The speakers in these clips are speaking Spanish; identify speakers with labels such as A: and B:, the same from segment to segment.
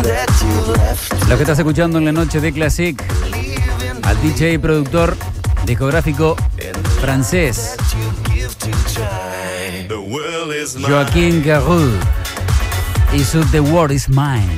A: Lo que estás escuchando en la noche de Classic, al DJ y productor discográfico francés Joaquin Garou y su The World Is Mine.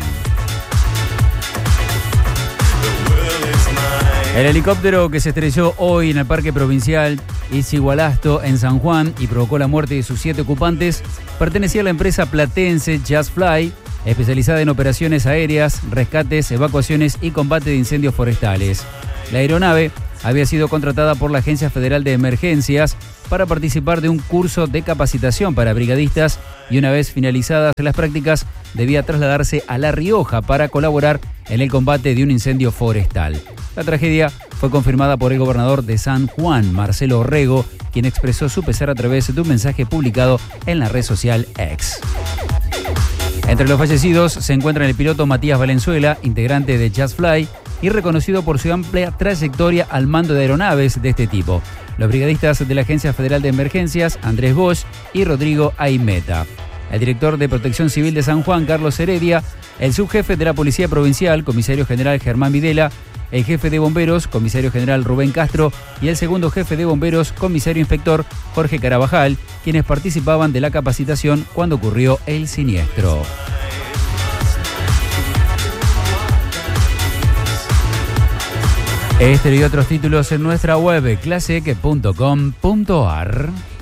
A: El helicóptero que se estrelló hoy en el Parque Provincial Isigualasto en San Juan y provocó la muerte de sus 7 ocupantes pertenecía a la empresa platense Just Fly, especializada en operaciones aéreas, rescates, evacuaciones y combate de incendios forestales. La aeronave había sido contratada por la Agencia Federal de Emergencias para participar de un curso de capacitación para brigadistas y una vez finalizadas las prácticas debía trasladarse a La Rioja para colaborar en el combate de un incendio forestal. La tragedia fue confirmada por el gobernador de San Juan, Marcelo Orrego, quien expresó su pesar a través de un mensaje publicado en la red social X. Entre los fallecidos se encuentran el piloto Matías Valenzuela, integrante de Just Fly y reconocido por su amplia trayectoria al mando de aeronaves de este tipo. Los brigadistas de la Agencia Federal de Emergencias, Andrés Bosch y Rodrigo Aimeta. El director de Protección Civil de San Juan, Carlos Heredia, el subjefe de la Policía Provincial, comisario general Germán Videla, el jefe de bomberos, comisario general Rubén Castro, y el segundo jefe de bomberos, comisario inspector Jorge Carabajal, quienes participaban de la capacitación cuando ocurrió el siniestro. Este y otros títulos en nuestra web classic.com.ar.